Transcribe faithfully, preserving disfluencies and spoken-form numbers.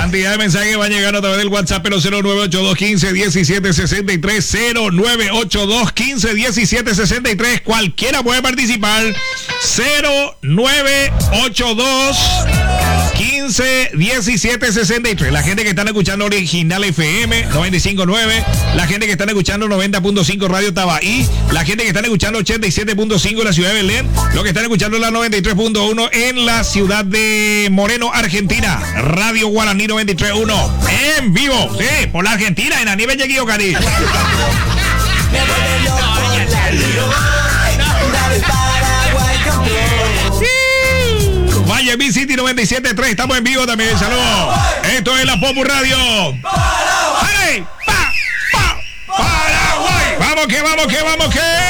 Cantidad de mensajes que van llegando a través del WhatsApp, pero cero nueve ocho dos, uno cinco, uno siete seis tres, cero nueve ocho dos, uno cinco, uno siete seis tres. Cualquiera puede participar. cero nueve ocho dos, uno cinco, uno siete seis tres. La gente que están escuchando Original F M noventa y cinco punto nueve, la gente que están escuchando noventa punto cinco Radio Tabaí, la gente que están escuchando ochenta y siete punto cinco en la ciudad de Belén, los que están escuchando la noventa y tres punto uno en la ciudad de Moreno, Argentina, Radio Guaraní noventa y tres punto uno en vivo, sí, por la Argentina, en Aníbal Yeguío Cari. Valle B City noventa y siete punto tres, estamos en vivo también, saludos. Esto es la Popu Radio. ¡Hey! ¡Pa! ¡Pa! ¡Paraguay! ¡Vamos que vamos que vamos que!